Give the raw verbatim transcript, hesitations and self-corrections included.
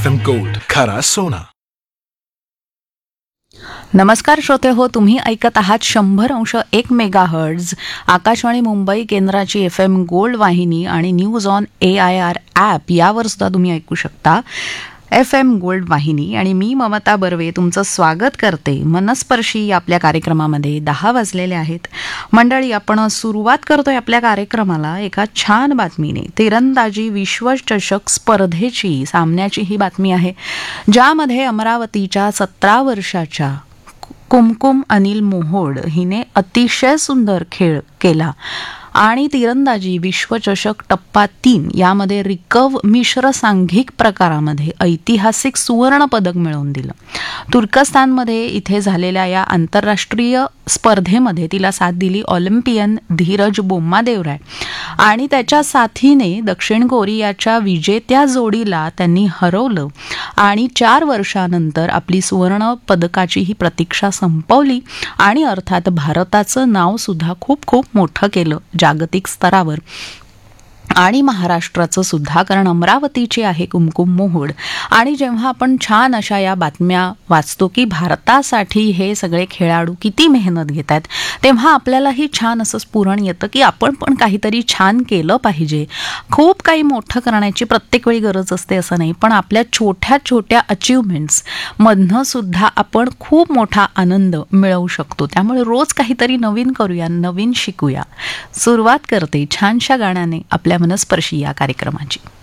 F M gold, खरा सोना. नमस्कार श्रोते हो, तुम्ही ऐकत आहात शंभर अंश एक मेगा हर्ट्झ आकाशवाणी मुंबई केंद्राची एफ एम गोल्ड वाहिनी आणि news on A I R app यावर सुद्धा तुम्ही ऐकू शकता एफ एम गोल्ड वाहिनी. आणि मी ममता बर्वे तुमचं स्वागत करते मनस्पर्शी आपल्या कार्यक्रमामध्ये. दहा वाजलेले आहेत मंडळी. आपण सुरुवात करतोय आपल्या कार्यक्रमाला एका छान बातमीने. तिरंदाजी विश्वचषक स्पर्धेची सामन्याची ही बातमी आहे, ज्यामध्ये अमरावतीच्या सतरा वर्षाच्या कुमकुम अनिल मोहोड हिने अतिशय सुंदर खेळ केला आणि तिरंदाजी विश्वचषक टप्पा तीन यामध्ये रिकर्व मिश्र सांघिक प्रकारामध्ये ऐतिहासिक सुवर्ण पदक मिळवून दिलं. तुर्कस्तानमध्ये इथे झालेल्या या आंतरराष्ट्रीय स्पर्धेमध्ये तिला साथ दिली ऑलिम्पियन धीरज बोम्मादेवराय आणि त्याच्या साथीने दक्षिण कोरियाच्या विजेत्या जोडीला त्यांनी हरवलं आणि चार वर्षानंतर आपली सुवर्ण पदकाची ही प्रतीक्षा संपवली आणि अर्थात भारताचं नाव सुद्धा खूप खूप मोठं केलं जागतिक स्तरावर आणि महाराष्ट्राचं सुद्धा, कारण अमरावतीची आहे कुमकुम मोहोड. आणि जेव्हा आपण छान अशा या बातम्या वाचतो की भारतासाठी हे सगळे खेळाडू किती मेहनत घेत आहेत, तेव्हा आपल्यालाही छान असं स्फुरण येतं की आपण पण काहीतरी छान केलं पाहिजे. खूप काही मोठं करण्याची प्रत्येक वेळी गरज असते असं नाही, पण आपल्या छोट्या छोट्या अचिव्हमेंट्स मधनं सुद्धा आपण खूप मोठा आनंद मिळवू शकतो. त्यामुळे रोज काहीतरी नवीन करूया, नवीन शिकूया. सुरुवात करते छानशा गाण्याने आपल्या मनस्पर्शी या कार्यक्रमाची.